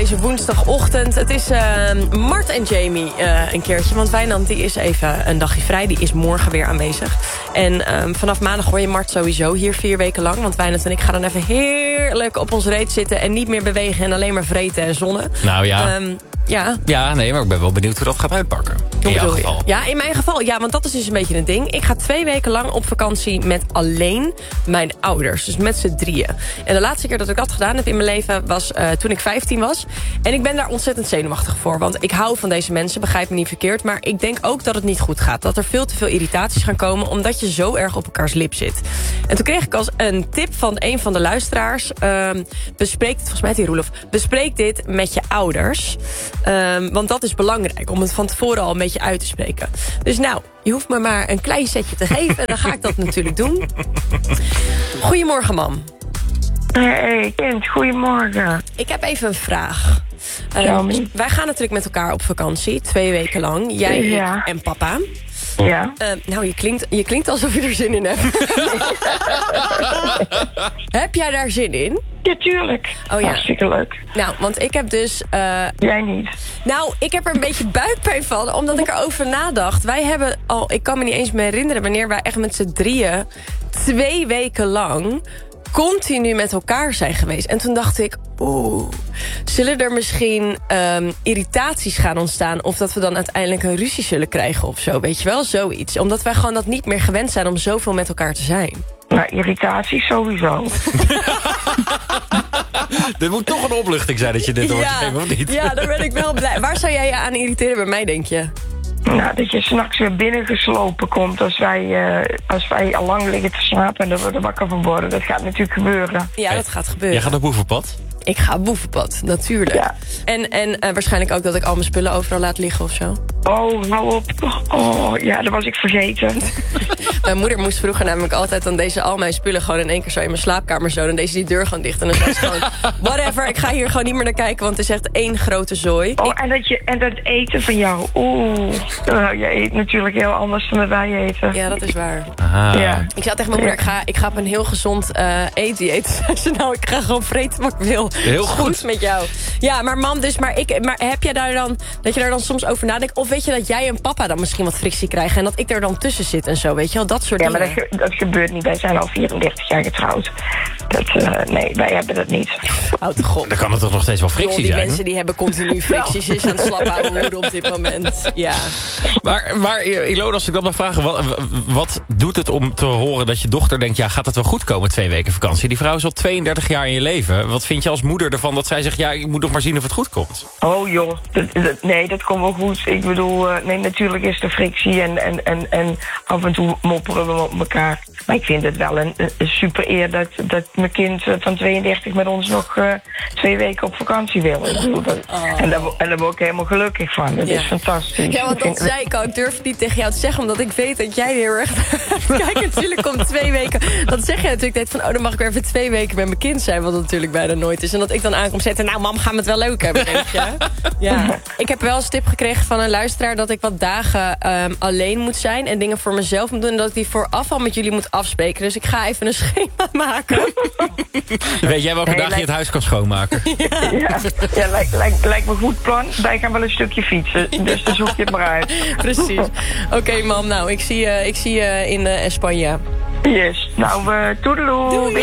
deze woensdagochtend. Het is Mart en Jamie een keertje. Want Wijnand die is even een dagje vrij. Die is morgen weer aanwezig. En vanaf maandag hoor je Mart sowieso hier 4 weken lang. Want Wijnand en ik gaan dan even heerlijk op ons reet zitten. En niet meer bewegen en alleen maar vreten en zonnen. Nou ja. Ja, Nee, maar ik ben wel benieuwd hoe dat gaat uitpakken. In jouw geval. Ja, in mijn geval. Ja, want dat is dus een beetje een ding. Ik ga 2 weken lang op vakantie met alleen mijn ouders. Dus met z'n drieën. En de laatste keer dat ik dat gedaan heb in mijn leven was toen ik 15 was. En ik ben daar ontzettend zenuwachtig voor. Want ik hou van deze mensen, begrijp me niet verkeerd. Maar ik denk ook dat het niet goed gaat. Dat er veel te veel irritaties gaan komen. Omdat je zo erg op elkaars lip zit. En toen kreeg ik als een tip van een van de luisteraars. Bespreek dit, volgens mij heet die Roelof. Bespreek dit met je ouders. Want dat is belangrijk, om het van tevoren al een beetje uit te spreken. Dus nou, je hoeft me maar een klein setje te geven. En dan ga ik dat natuurlijk doen. Goedemorgen, mam. Hey, kind, goedemorgen. Ik heb even een vraag. Wij gaan natuurlijk met elkaar op vakantie, 2 weken lang. Jij, ik en papa. Ja. Nou, je klinkt alsof je er zin in hebt. Heb jij daar zin in? Ja, tuurlijk. Oh ja. Hartstikke leuk. Nou, want ik heb dus... Jij niet? Nou, ik heb er een beetje buikpijn van, omdat ik erover nadacht. Wij hebben al, ik kan me niet eens meer herinneren wanneer wij echt met z'n drieën 2 weken lang continu met elkaar zijn geweest. En toen dacht ik, zullen er misschien irritaties gaan ontstaan, of dat we dan uiteindelijk een ruzie zullen krijgen of zo, weet je wel, zoiets. Omdat wij gewoon dat niet meer gewend zijn om zoveel met elkaar te zijn. Nou, irritatie sowieso. Dit moet toch een opluchting zijn dat je dit hoort, of niet? Ja, daar ben ik wel blij. Waar zou jij je aan irriteren bij mij, denk je? Nou, dat je 's nachts weer binnengeslopen komt als wij al lang liggen te slapen en dat we er wakker van worden. Dat gaat natuurlijk gebeuren. Ja, dat gaat gebeuren. Jij gaat op boevenpad? Ik ga boevenpad, natuurlijk. Ja. En waarschijnlijk ook dat ik al mijn spullen overal laat liggen of zo. Oh, hou op. Oh, ja, dat was ik vergeten. Mijn moeder moest vroeger namelijk altijd dan deze al mijn spullen gewoon in één keer zo in mijn slaapkamer zo. Dan deed ze die deur gewoon dicht. En dan zei ze gewoon, whatever, ik ga hier gewoon niet meer naar kijken, want het is echt 1 grote zooi. Oh, en dat eten van jou. Je eet natuurlijk heel anders dan dat wij eten. Ja, dat is waar. Aha. Ja. Ik zei tegen mijn moeder, ik ga op een heel gezond eetdieet. Zei ze, nou, ik ga gewoon vreten wat ik wil. Heel goed met jou. Ja, maar mam, dus, maar heb jij daar dan, dat je daar dan soms over nadenkt? Of weet je dat jij en papa dan misschien wat frictie krijgen en dat ik er dan tussen zit en zo, weet je wel? Dat soort dingen. Ja, maar dat gebeurt niet. Wij zijn al 34 jaar getrouwd. Nee, wij hebben dat niet. Houd god. Dan kan het toch nog steeds wel frictie zijn? Die mensen die hebben continu fricties is aan het slap houden op dit moment. Ja. Maar Ilona, als ik dat mag vragen, wat doet het om te horen dat je dochter denkt, ja, gaat het wel goed komen 2 weken vakantie? Die vrouw is al 32 jaar in je leven. Wat vind je als moeder ervan dat zij zegt, ja, ik moet nog maar zien of het goed komt? Oh joh, nee, dat komt wel goed. Ik bedoel, nee, natuurlijk is er frictie en af en toe mopperen we op elkaar. Maar ik vind het wel een super eer dat mijn kind van 32 met ons nog 2 weken op vakantie wil. Ik bedoel, en daar word ik helemaal gelukkig van. Dat is fantastisch. Ja, want dat zei ik al, ik durf het niet tegen jou te zeggen, omdat ik weet dat jij heel erg... Kijk, natuurlijk om 2 weken... Dat zeg je natuurlijk van, dan mag ik weer even 2 weken met mijn kind zijn, wat natuurlijk bijna nooit is. En dat ik dan aankom zetten, nou mam, gaan we het wel leuk hebben, denk je? Ja. Ik heb wel eens tip gekregen van een luisteraar dat ik wat dagen alleen moet zijn en dingen voor mezelf moet doen en dat ik die vooraf al met jullie moet afspreken. Dus ik ga even een schema maken. Weet jij welke dag je het huis kan schoonmaken? Ja, lijkt me een goed plan. Wij gaan wel een stukje fietsen, dus dan zoek je het maar uit. Precies. Oké, mam, nou, ik zie je in Spanje. Yes. Nou, toedeloe. Doei.